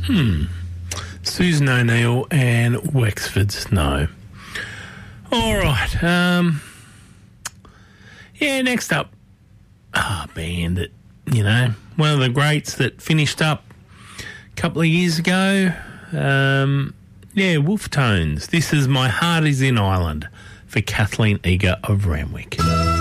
Susan O'Neill and Wexford Snow. All right. Next up, a band that, one of the greats that finished up a couple of years ago. Wolf Tones. This is My Heart Is in Ireland for Kathleen Eager of Ramwick.